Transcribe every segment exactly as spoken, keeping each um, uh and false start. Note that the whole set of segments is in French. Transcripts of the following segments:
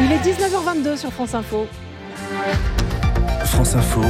Il est dix-neuf heures vingt-deux sur France Info. France Info,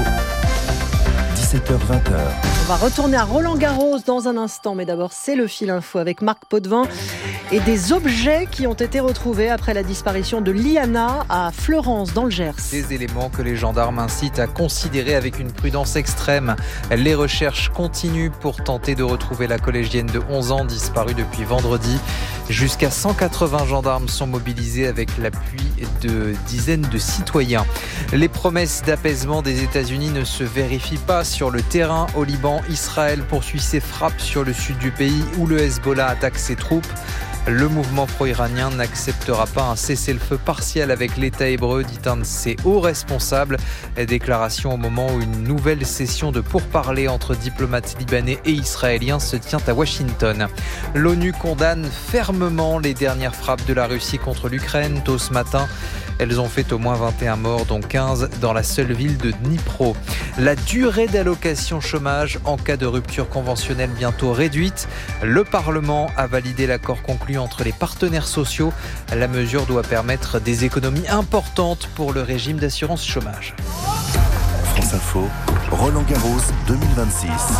dix-sept heures vingt. On va retourner à Roland-Garros dans un instant, mais d'abord c'est le fil info avec Marc Potvin et des objets qui ont été retrouvés après la disparition de Liana à Fleurance dans le Gers. Des éléments que les gendarmes incitent à considérer avec une prudence extrême. Les recherches continuent pour tenter de retrouver la collégienne de onze ans disparue depuis vendredi. Jusqu'à cent quatre-vingts gendarmes sont mobilisés avec l'appui de dizaines de citoyens. Les promesses d'apaisement des États-Unis ne se vérifient pas sur le terrain au Liban. Israël poursuit ses frappes sur le sud du pays où le Hezbollah attaque ses troupes. Le mouvement pro-iranien n'acceptera pas un cessez-le-feu partiel avec l'État hébreu, dit un de ses hauts responsables. Déclaration au moment où une nouvelle session de pourparlers entre diplomates libanais et israéliens se tient à Washington. L'ONU condamne fermement les dernières frappes de la Russie contre l'Ukraine. Tôt ce matin, elles ont fait au moins vingt et un morts, dont quinze dans la seule ville de Dnipro. La durée d'allocation chômage en cas de rupture conventionnelle bientôt réduite. Le Parlement a validé l'accord conclu entre les partenaires sociaux. La mesure doit permettre des économies importantes pour le régime d'assurance chômage. France Info, Roland-Garros deux mille vingt-six.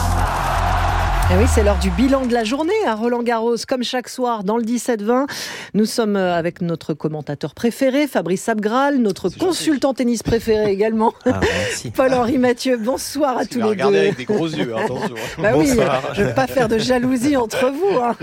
Et oui, c'est l'heure du bilan de la journée à Roland-Garros, comme chaque soir dans le dix-sept vingt. Nous sommes avec notre commentateur préféré, Fabrice Abgral, notre c'est consultant gentil. Tennis préféré également, ah, Paul-Henri Mathieu. Bonsoir à tous les deux. Regardez avec des gros yeux, attention. Bah oui, je ne veux pas faire de jalousie entre vous. Hein.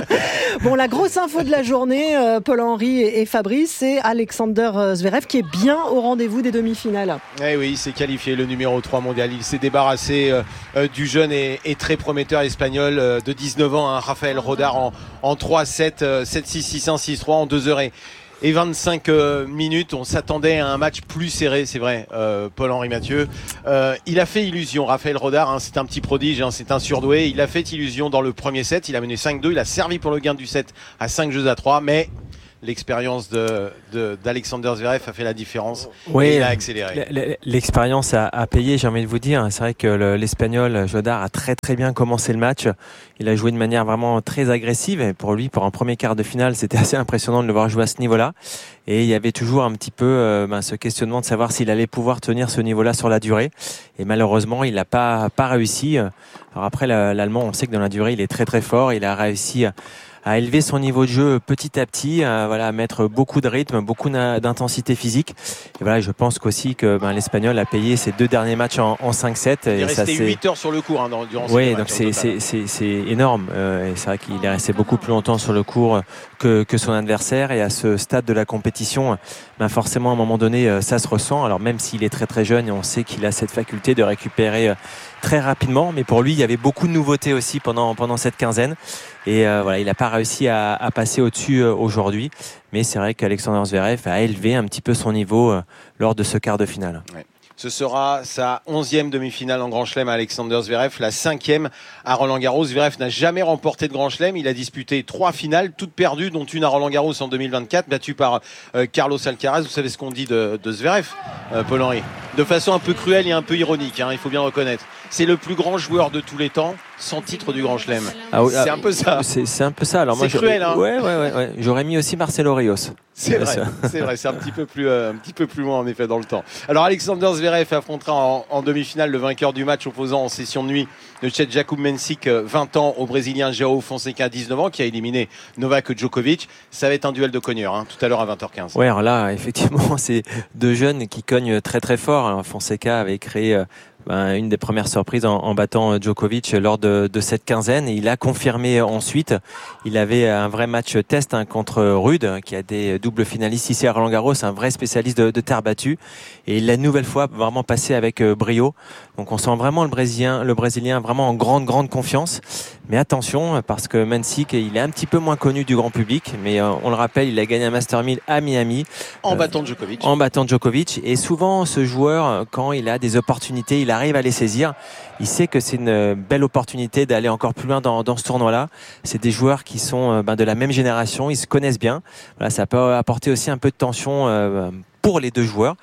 Bon, la grosse info de la journée, euh, Paul-Henri et, et Fabrice, c'est Alexander Zverev qui est bien au rendez-vous des demi-finales. Eh oui, il s'est qualifié, le numéro trois mondial. Il s'est débarrassé euh, euh, du jeune et, et très prometteur espagnol de dix-neuf ans, hein, Raphaël Rodar en, en trois sept, sept six, six un, six trois en deux heures et vingt-cinq minutes. On s'attendait à un match plus serré, c'est vrai, euh, Paul-Henri Mathieu. Euh, il a fait illusion, Raphaël Rodar, hein, c'est un petit prodige, hein, c'est un surdoué. Il a fait illusion dans le premier set, il a mené cinq deux, il a servi pour le gain du set à cinq jeux à trois, mais l'expérience de, de, d'Alexander Zverev a fait la différence. Oui, et il a accéléré. L'expérience a, a payé, j'ai envie de vous dire. C'est vrai que le, l'Espagnol Jodar a très très bien commencé le match. Il a joué de manière vraiment très agressive. Et pour lui, pour un premier quart de finale, c'était assez impressionnant de le voir jouer à ce niveau-là. Et il y avait toujours un petit peu euh, ben, ce questionnement de savoir s'il allait pouvoir tenir ce niveau-là sur la durée. Et malheureusement, il n'a pas, pas réussi. Alors après, l'Allemand, on sait que dans la durée, il est très très fort. Il a réussi à à élever son niveau de jeu petit à petit, à, voilà, à mettre beaucoup de rythme, beaucoup d'intensité physique. Et voilà, je pense qu'aussi que ben, l'Espagnol a payé ses deux derniers matchs en, en cinq sept. Il est et resté ça, huit heures sur le court hein, durant oui, ces donc c'est, c'est, c'est, c'est énorme. Euh, et c'est vrai qu'il est resté beaucoup plus longtemps sur le court que, que son adversaire. Et à ce stade de la compétition, ben forcément, à un moment donné, ça se ressent. Alors même s'il est très très jeune, et on sait qu'il a cette faculté de récupérer très rapidement. Mais pour lui, il y avait beaucoup de nouveautés aussi pendant, pendant cette quinzaine. Et euh, voilà, il n'a pas réussi à, à passer au-dessus euh, aujourd'hui. Mais c'est vrai qu'Alexander Zverev a élevé un petit peu son niveau euh, lors de ce quart de finale. Ouais. Ce sera sa onzième demi-finale en Grand Chelem à Alexander Zverev, la cinquième à Roland-Garros. Zverev n'a jamais remporté de Grand Chelem. Il a disputé trois finales, toutes perdues, dont une à Roland-Garros en deux mille vingt-quatre, battue par euh, Carlos Alcaraz. Vous savez ce qu'on dit de, de Zverev, euh, Paul-Henri? De façon un peu cruelle et un peu ironique, hein, il faut bien le reconnaître. C'est le plus grand joueur de tous les temps, sans titre du Grand Chelem. Ah oui, c'est un peu ça. C'est, c'est un peu ça. Alors c'est moi, cruel, hein. Ouais, ouais, ouais, ouais. J'aurais mis aussi Marcelo Rios. C'est vrai, c'est vrai, c'est un petit peu plus, euh, un petit peu plus loin en effet dans le temps. Alors Alexander Zverev affrontera en, en demi-finale le vainqueur du match opposant en session de nuit de Chet Jakub Mensik, vingt ans, au Brésilien João Fonseca, dix-neuf ans, qui a éliminé Novak Djokovic. Ça va être un duel de cogneurs, hein, tout à l'heure à vingt heures quinze. Ouais, alors là, effectivement, c'est deux jeunes qui cognent très très fort. Alors, Fonseca avait créé euh, ben, une des premières surprises en, en battant Djokovic lors de, de cette quinzaine, et il a confirmé ensuite. Il avait un vrai match test hein, contre Rude, qui a des doubles finalistes ici à Roland-Garros, un vrai spécialiste de, de terre battue, et il l'a une nouvelle fois vraiment passé avec euh, brio. Donc on sent vraiment le Brésilien, le Brésilien vraiment en grande grande confiance. Mais attention, parce que Mensik, il est un petit peu moins connu du grand public, mais euh, on le rappelle, il a gagné un Master mille à Miami en euh, battant Djokovic. En battant Djokovic, et souvent ce joueur, quand il a des opportunités, il arrive à les saisir. Il sait que c'est une belle opportunité d'aller encore plus loin dans, dans ce tournoi-là. C'est des joueurs qui sont ben, de la même génération, ils se connaissent bien. Voilà, ça peut apporter aussi un peu de tension euh, pour les deux joueurs.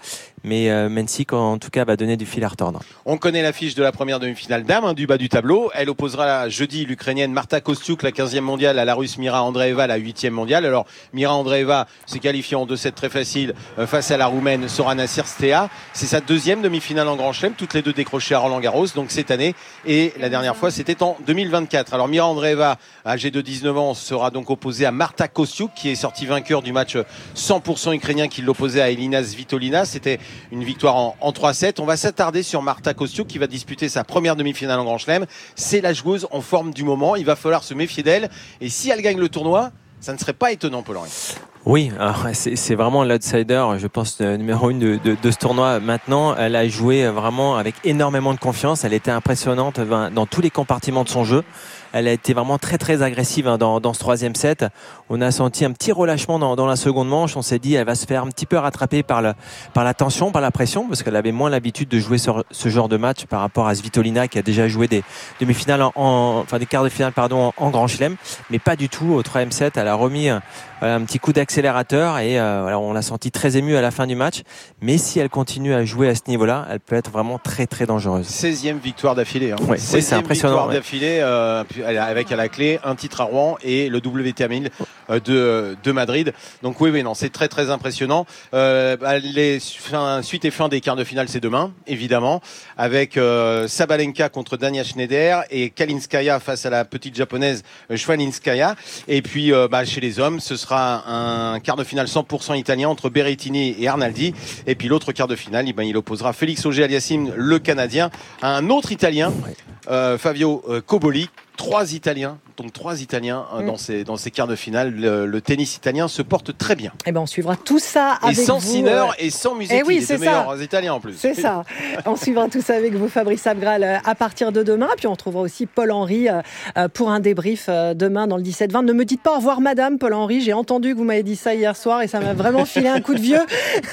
mais euh, Mensik en tout cas va donner du fil à retordre. On connaît l'affiche de la première demi-finale dames hein, du bas du tableau. Elle opposera jeudi l'Ukrainienne Marta Kostyuk, la quinzième mondiale, à la Russe Mira Andreeva, la huitième mondiale. Alors Mira Andreeva s'est qualifiée en deux sept très facile euh, face à la Roumaine Sorana Cirstea. C'est sa deuxième demi-finale en Grand Chelem, toutes les deux décrochées à Roland-Garros, donc cette année. Et la dernière fois, c'était en deux mille vingt-quatre. Alors Mira Andreeva, âgée de dix-neuf ans, sera donc opposée à Marta Kostyuk, qui est sortie vainqueur du match cent pour cent ukrainien qui l'opposait à Elina Svitolina. C'était une victoire en, en trois sept. On va s'attarder sur Marta Kostyuk qui va disputer sa première demi-finale en Grand Chelem. C'est la joueuse en forme du moment. Il va falloir se méfier d'elle. Et si elle gagne le tournoi, ça ne serait pas étonnant, Paul-Henri. Oui, alors c'est, c'est vraiment l'outsider, je pense, numéro une de, de, de ce tournoi. Maintenant, elle a joué vraiment avec énormément de confiance. Elle était impressionnante dans tous les compartiments de son jeu. Elle a été vraiment très très agressive dans, dans ce troisième set. On a senti un petit relâchement dans, dans la seconde manche. On s'est dit elle va se faire un petit peu rattraper par, le, par la tension, par la pression, parce qu'elle avait moins l'habitude de jouer sur ce genre de match par rapport à Svitolina qui a déjà joué des demi-finales, en, en, enfin des quarts de finale pardon, en, en Grand Chelem, mais pas du tout au troisième set. Elle a remis voilà, un petit coup d'accélérateur et euh, voilà, on l'a senti très émue à la fin du match. Mais si elle continue à jouer à ce niveau-là, elle peut être vraiment très très dangereuse. seizième victoire d'affilée. Hein. Ouais, seizième oui, c'est impressionnant. Victoire ouais. d'affilée euh, avec à la clé un titre à Rouen et le W T A mille euh, de, de Madrid. Donc oui, oui, non, c'est très très impressionnant. Euh, les fin, suite et fin des quarts de finale, c'est demain, évidemment, avec euh, Sabalenka contre Dania Schneider et Kalinskaya face à la petite japonaise Schwaninskaya. Et puis euh, bah, chez les hommes, ce sera un quart de finale cent pour cent italien entre Berrettini et Arnaldi. Et puis l'autre quart de finale, eh ben, il opposera Félix Auger-Aliassime, le Canadien, à un autre Italien, euh, Fabio euh, Cobolli. Trois Italiens, donc trois Italiens euh, mmh. dans ces dans ces quarts de finale. Le, le tennis italien se porte très bien. Eh ben on suivra tout ça avec vous. Et sans Sinner et sans Musetti, eh oui, les c'est deux ça. meilleurs Italiens en plus. C'est ça. On suivra tout ça avec vous, Fabrice Abgral, à partir de demain. Puis on retrouvera aussi Paul-Henri pour un débrief demain dans le dix-sept vingt. Ne me dites pas au revoir, madame Paul-Henri. J'ai entendu que vous m'avez dit ça hier soir et ça m'a vraiment filé un coup de vieux.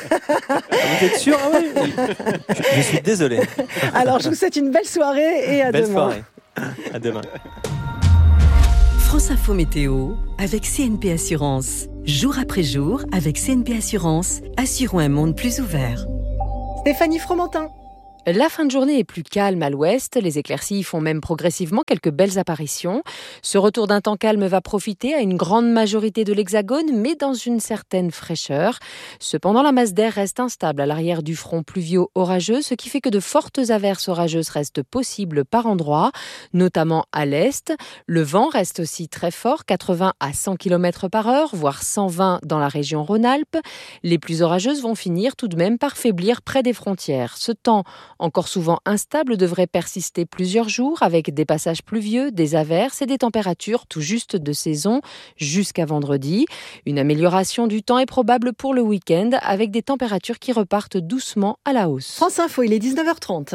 Vous êtes sûr? Ah oui. je, je suis désolé. Alors je vous souhaite une belle soirée et à belle demain. Soirée. À demain. France Info Météo avec C N P Assurance. Jour après jour, avec C N P Assurance, assurons un monde plus ouvert. Stéphanie Fromentin. La fin de journée est plus calme à l'ouest. Les éclaircies font même progressivement quelques belles apparitions. Ce retour d'un temps calme va profiter à une grande majorité de l'Hexagone, mais dans une certaine fraîcheur. Cependant, la masse d'air reste instable à l'arrière du front pluvio-orageux, ce qui fait que de fortes averses orageuses restent possibles par endroits, notamment à l'est. Le vent reste aussi très fort, quatre-vingts à cent kilomètres par heure, voire cent vingt dans la région Rhône-Alpes. Les plus orageuses vont finir tout de même par faiblir près des frontières. Ce temps encore souvent instable, devrait persister plusieurs jours avec des passages pluvieux, des averses et des températures tout juste de saison jusqu'à vendredi. Une amélioration du temps est probable pour le week-end avec des températures qui repartent doucement à la hausse. France Info, il est dix-neuf heures trente.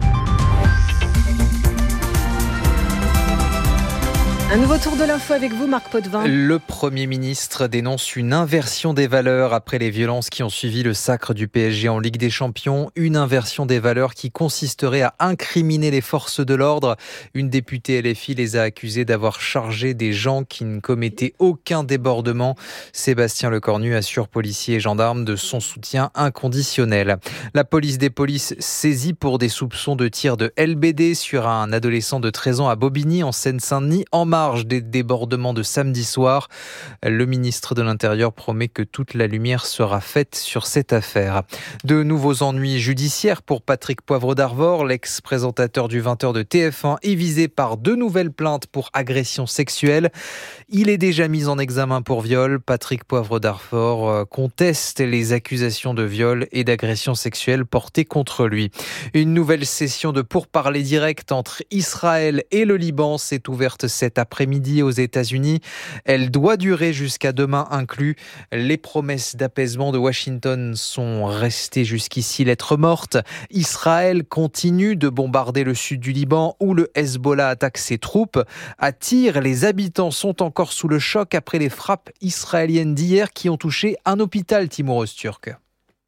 Un nouveau tour de l'info avec vous, Marc Potvin. Le Premier ministre dénonce une inversion des valeurs après les violences qui ont suivi le sacre du P S G en Ligue des Champions. Une inversion des valeurs qui consisterait à incriminer les forces de l'ordre. Une députée L F I les a accusés d'avoir chargé des gens qui ne commettaient aucun débordement. Sébastien Lecornu assure policiers et gendarmes de son soutien inconditionnel. La police des polices saisie pour des soupçons de tir de L B D sur un adolescent de treize ans à Bobigny en Seine-Saint-Denis en marge des débordements de samedi soir. Le ministre de l'Intérieur promet que toute la lumière sera faite sur cette affaire. De nouveaux ennuis judiciaires pour Patrick Poivre d'Arvor, l'ex-présentateur du vingt heures de T F un, est visé par deux nouvelles plaintes pour agression sexuelle. Il est déjà mis en examen pour viol. Patrick Poivre d'Arvor conteste les accusations de viol et d'agression sexuelle portées contre lui. Une nouvelle session de pourparlers directs entre Israël et le Liban s'est ouverte cet après-midi aux États-Unis. Elle doit durer jusqu'à demain inclus. Les promesses d'apaisement de Washington sont restées jusqu'ici lettre morte. Israël continue de bombarder le sud du Liban où le Hezbollah attaque ses troupes. À Tyr, les habitants sont encore sous le choc après les frappes israéliennes d'hier qui ont touché un hôpital, Timur Öztürk.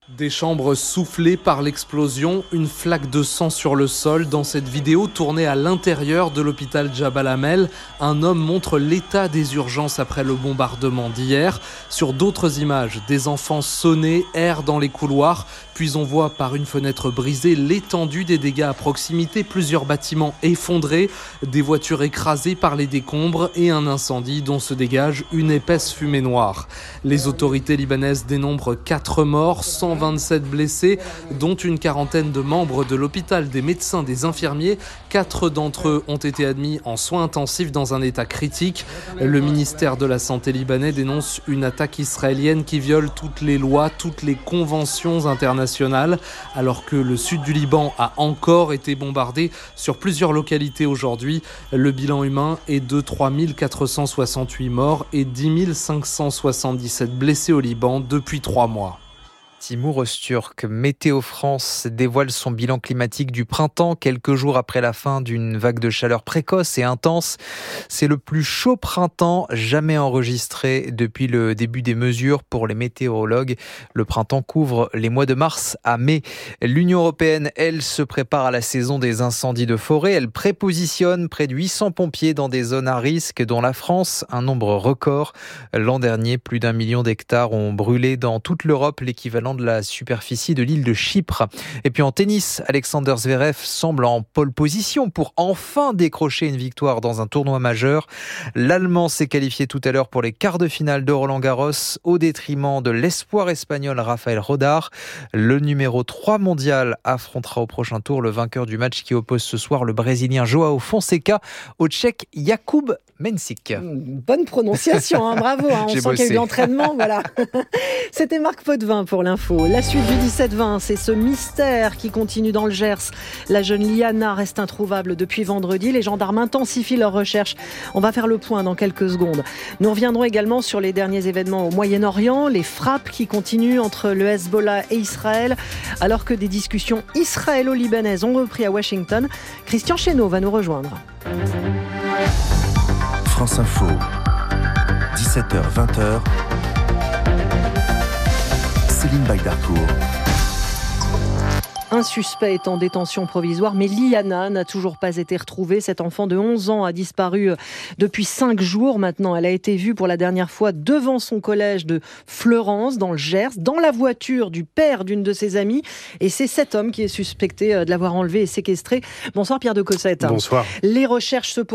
Des chambres soufflées par l'explosion, une flaque de sang sur le sol. Dans cette vidéo tournée à l'intérieur de l'hôpital Jabal Amel, un homme montre l'état des urgences après le bombardement d'hier. Sur d'autres images, des enfants sonnés errent dans les couloirs, puis on voit par une fenêtre brisée l'étendue des dégâts à proximité, plusieurs bâtiments effondrés, des voitures écrasées par les décombres et un incendie dont se dégage une épaisse fumée noire. Les autorités libanaises dénombrent quatre morts, cent vingt-sept blessés, dont une quarantaine de membres de l'hôpital, des médecins, des infirmiers. Quatre d'entre eux ont été admis en soins intensifs dans un état critique. Le ministère de la Santé libanais dénonce une attaque israélienne qui viole toutes les lois, toutes les conventions internationales, alors que le sud du Liban a encore été bombardé sur plusieurs localités aujourd'hui. Le bilan humain est de trois mille quatre cent soixante-huit morts et dix mille cinq cent soixante-dix-sept blessés au Liban depuis trois mois. Timur Öztürk, Météo France dévoile son bilan climatique du printemps quelques jours après la fin d'une vague de chaleur précoce et intense. C'est le plus chaud printemps jamais enregistré depuis le début des mesures pour les météorologues. Le printemps couvre les mois de mars à mai. L'Union européenne, elle, se prépare à la saison des incendies de forêt. Elle prépositionne près de huit cents pompiers dans des zones à risque, dont la France, un nombre record. L'an dernier, plus d'un million d'hectares ont brûlé dans toute l'Europe, l'équivalent de la superficie de l'île de Chypre. Et puis en tennis, Alexander Zverev semble en pole position pour enfin décrocher une victoire dans un tournoi majeur. L'Allemand s'est qualifié tout à l'heure pour les quarts de finale de Roland-Garros au détriment de l'espoir espagnol Rafael Rodar. Le numéro trois mondial affrontera au prochain tour le vainqueur du match qui oppose ce soir le Brésilien Joao Fonseca au Tchèque Jakub Mensik. Bonne prononciation, hein, bravo. Hein, on J'ai sent bossé. qu'il y a eu l'entraînement. Voilà. C'était Marc Potvin pour l'info. La suite du dix-sept vingt, c'est ce mystère qui continue dans le Gers. La jeune Liana reste introuvable depuis vendredi. Les gendarmes intensifient leurs recherches. On va faire le point dans quelques secondes. Nous reviendrons également sur les derniers événements au Moyen-Orient, les frappes qui continuent entre le Hezbollah et Israël, alors que des discussions israélo-libanaises ont repris à Washington. Christian Chesneau va nous rejoindre. France Info, dix-sept heures vingt. Céline Baydarcourt. Un suspect est en détention provisoire, mais Liana n'a toujours pas été retrouvée. Cette enfant de onze ans a disparu depuis cinq jours maintenant. Elle a été vue pour la dernière fois devant son collège de Fleurance, dans le Gers, dans la voiture du père d'une de ses amies. Et c'est cet homme qui est suspecté de l'avoir enlevée et séquestrée. Bonsoir Pierre de Cossette. Bonsoir. Les recherches se poursuivent.